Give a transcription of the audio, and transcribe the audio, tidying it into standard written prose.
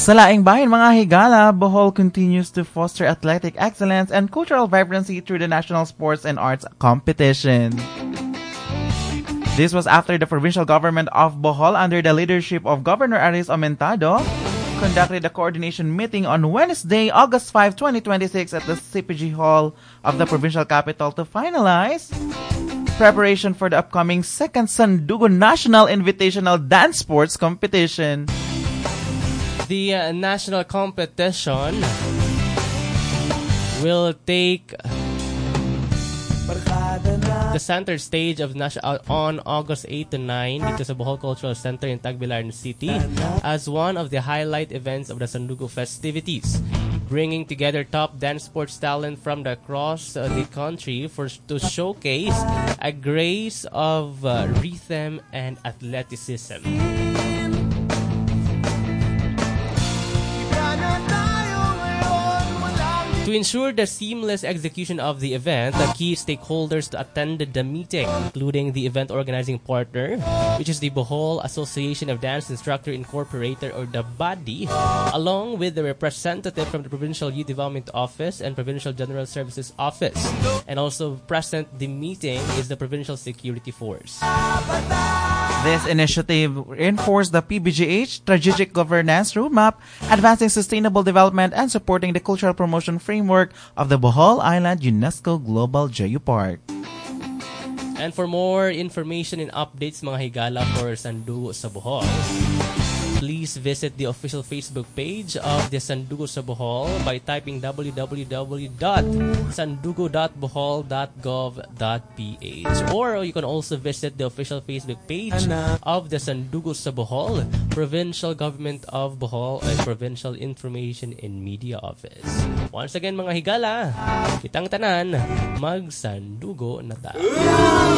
Sa laing bahin mga higala, Bohol continues to foster athletic excellence and cultural vibrancy through the National Sports and Arts Competition. This was after the provincial government of Bohol under the leadership of Governor Aris Aumentado conducted a coordination meeting on Wednesday, August 5, 2026 at the CPG Hall of the provincial capital to finalize preparation for the upcoming second Sandugo National Invitational Dance Sports Competition. The national competition will take the center stage of on August 8 to 9 dito sa Bohol Cultural Center in Tagbilaran City as one of the highlight events of the Sandugo festivities, bringing together top dance sports talent from across the country to showcase a grace of rhythm and athleticism. To ensure the seamless execution of the event, the key stakeholders attended the meeting, including the event organizing partner, which is the Bohol Association of Dance Instructor Incorporated, or the BADI, along with the representative from the Provincial Youth Development Office and Provincial General Services Office. And also present the meeting is the Provincial Security Force. This initiative reinforced the PBGH strategic governance roadmap, advancing sustainable development and supporting the cultural promotion framework of the Bohol Island UNESCO Global Geopark. And for more information and updates mga higala for Sandugo sa Bohol, please visit the official Facebook page of the Sandugo sa Bohol by typing www.sandugo.bohol.gov.ph, or you can also visit the official Facebook page of the Sandugo sa Bohol, Provincial Government of Bohol and Provincial Information and Media Office. Once again mga higala, kitang tanan, mag-Sandugo na ta.